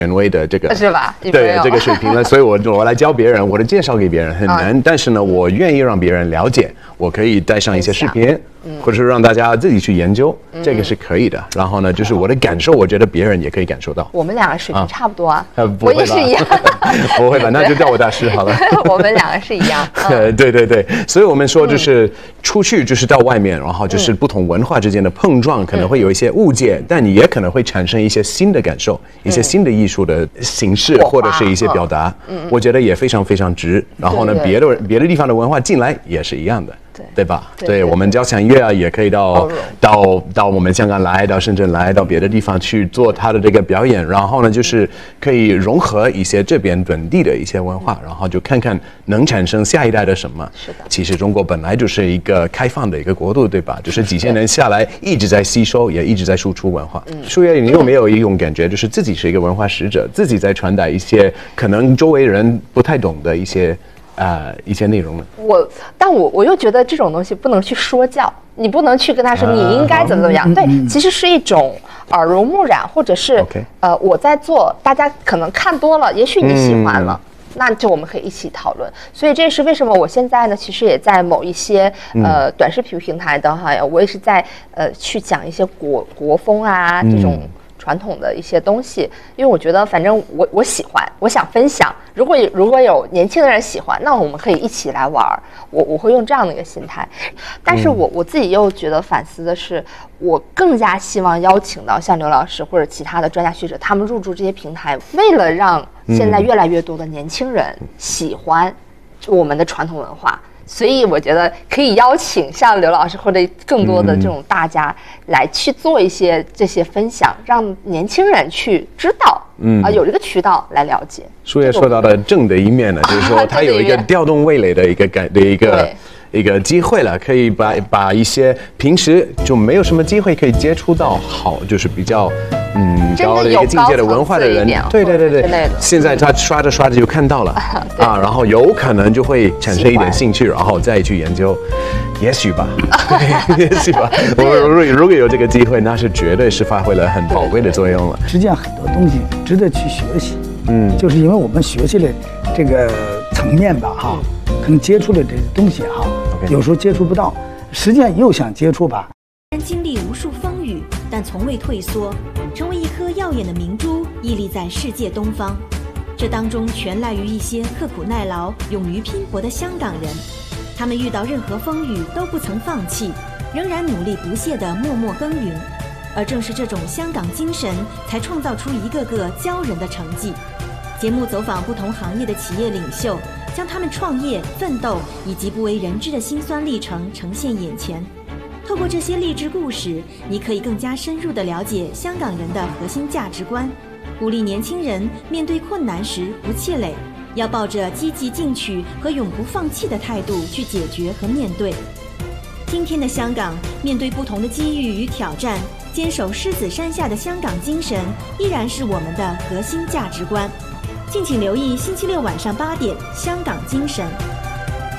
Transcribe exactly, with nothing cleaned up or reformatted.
权威的这个是吧？ 对这个水平了，所以我我来教别人，我的介绍给别人很难，嗯、但是呢，我愿意让别人了解，我可以带上一些视频，嗯、或者是让大家自己去研究，嗯、这个是可以的。然后呢，就是我的感受，我觉得别人也可以感受到。 我们两个水平差不多啊， 啊我也是一样。 不会吧？那就叫我大师好了。 我们两个是一样。 嗯、对对对，所以我们说就是出去就是到外面，然后就是不同文化之间的碰撞，可能会有一些误解，嗯、但你也可能会产生一些新的感受，一些新的艺术的形式，嗯、或者是一些表达。嗯，我觉得也非常非常值。然后呢，别的别的地方的文化进来也是一样的。对, 对吧？对, 对, 对，我们交响乐啊，也可以到到到我们香港来，到深圳来，到别的地方去做他的这个表演。然后呢，就是可以融合一些这边本地的一些文化，然后就看看能产生下一代的什么。 是的。 其实中国本来就是一个开放的一个国度，对吧？就是几千年下来一直在吸收，也一直在输出文化。嗯。舒月，你有没有一种感觉，就是自己是一个文化使者，自己在传达一些可能周围人不太懂的一些？呃，一些内容呢？ 我，但我我又觉得这种东西不能去说教，你不能去跟他说你应该怎么怎么样。啊、对，其实是一种耳濡目染，或者是 okay. 呃我在做，大家可能看多了，也许你喜欢了。嗯，那就我们可以一起讨论，所以这是为什么我现在呢，其实也在某一些呃短视频平台的哈，我也是在呃去讲一些国国风啊这种传统的一些东西，因为我觉得反正我我喜欢，我想分享。如果如果有年轻的人喜欢，那我们可以一起来玩。我我会用这样的一个心态，但是我我自己又觉得反思的是，我更加希望邀请到像刘老师或者其他的专家学者，他们入驻这些平台，为了让现在越来越多的年轻人喜欢我们的传统文化。所以我觉得可以邀请像刘老师或者更多的这种大家来去做一些这些分享，让年轻人去知道，嗯啊、呃，有这个渠道来了解。 舒月说到的正的一面呢，就是说它有一个调动味蕾的一个感的一个一个机会了，可以把把一些平时就没有什么机会可以接触到好，就是比较。嗯，高的一个境界的文化的人，对对对对，现在他刷着刷着就看到了啊，然后有可能就会产生一点兴趣，然后再去研究，也许吧，也许吧。我如果如果有这个机会，那是绝对是发挥了很宝贵的作用了。 实际上很多东西值得去学习，嗯，就是因为我们学习的这个层面吧，哈，可能接触的这些东西哈，有时候接触不到，实际上又想接触吧。 经历无数风雨，但从未退缩，成为一颗耀眼的明珠，屹立在世界东方。这当中全赖于一些刻苦耐劳、勇于拼搏的香港人，他们遇到任何风雨都不曾放弃，仍然努力不懈地默默耕耘。而正是这种香港精神，才创造出一个个骄人的成绩。节目走访不同行业的企业领袖，将他们创业、奋斗以及不为人知的辛酸历程呈现眼前。透过这些励志故事，你可以更加深入地了解香港人的核心价值观，鼓励年轻人面对困难时不气馁，要抱着积极进取和永不放弃的态度去解决和面对。今天的香港，面对不同的机遇与挑战，坚守狮子山下的香港精神依然是我们的核心价值观。敬请留意星期六晚上八点《香港精神》。